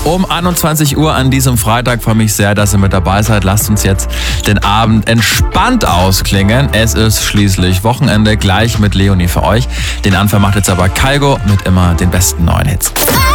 um 21 Uhr an diesem Freitag. Freue mich sehr, dass ihr mit dabei seid. Lasst uns jetzt den Abend entspannt ausklingen. Es ist schließlich Wochenende, gleich mit Leonie für euch. Den Anfang macht jetzt aber Kygo mit immer den besten neuen Hits.